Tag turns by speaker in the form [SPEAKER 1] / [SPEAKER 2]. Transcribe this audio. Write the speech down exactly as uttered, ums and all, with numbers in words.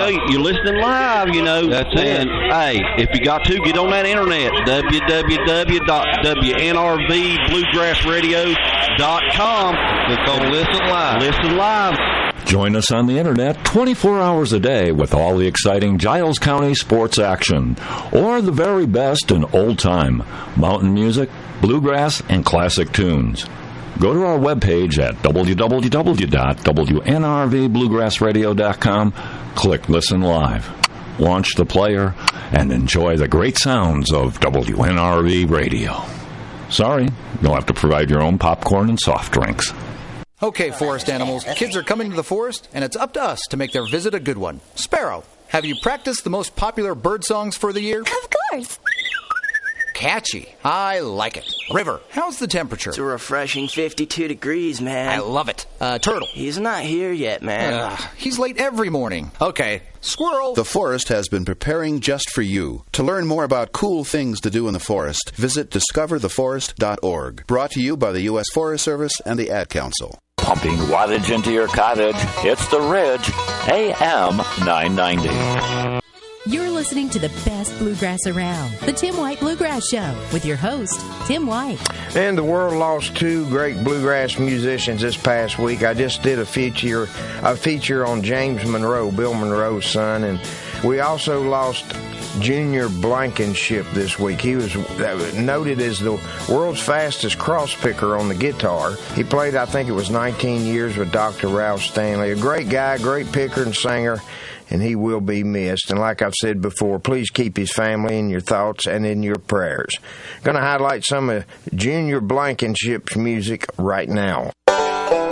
[SPEAKER 1] know, you're listening live, you know.
[SPEAKER 2] That's
[SPEAKER 1] and,
[SPEAKER 2] it.
[SPEAKER 1] hey, if you got to, get on that internet, w w w dot w n r v bluegrass radio dot com.
[SPEAKER 2] Click on Listen Live.
[SPEAKER 1] Listen live.
[SPEAKER 3] Join us on the internet twenty-four hours a day with all the exciting Giles County sports action, or the very best in old-time mountain music, bluegrass, and classic tunes. Go to our webpage at w w w dot w n r v bluegrass radio dot com, click Listen Live, launch the player, and enjoy the great sounds of W N R V Radio. Sorry, you'll have to provide your own popcorn and soft drinks.
[SPEAKER 4] Okay, forest animals, kids are coming to the forest, and it's up to us to make their visit a good one. Sparrow, have you practiced the most popular bird songs for the year?
[SPEAKER 5] Of course.
[SPEAKER 4] Catchy. I like it. River, how's the temperature?
[SPEAKER 6] It's a refreshing fifty-two degrees, man.
[SPEAKER 4] I love it. Uh, Turtle.
[SPEAKER 6] He's not here yet, man.
[SPEAKER 4] Uh, he's late every morning. Okay. Squirrel.
[SPEAKER 7] The forest has been preparing just for you. To learn more about cool things to do in the forest, visit discover the forest dot org. Brought to you by the U S Forest Service and the Ad Council.
[SPEAKER 8] Pumping wattage into your cottage, it's The Ridge, A M nine ninety.
[SPEAKER 9] You're listening to the best bluegrass around, the Tim White Bluegrass Show, with your host, Tim White.
[SPEAKER 10] And the world lost two great bluegrass musicians this past week. I just did a feature, a feature on James Monroe, Bill Monroe's son, and we also lost Junior Blankenship this week. He was noted as the world's fastest cross-picker on the guitar. He played, I think it was nineteen years with Doctor Ralph Stanley. A great guy, great picker and singer, and he will be missed. And like I've said before, please keep his family in your thoughts and in your prayers. Going to highlight some of Junior Blankenship's music right now.